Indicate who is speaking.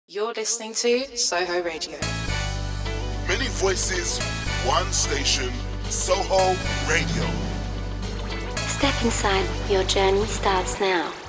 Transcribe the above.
Speaker 1: You're listening to Soho Radio.
Speaker 2: Many voices, one station, Soho Radio.
Speaker 3: Step inside, your journey starts now.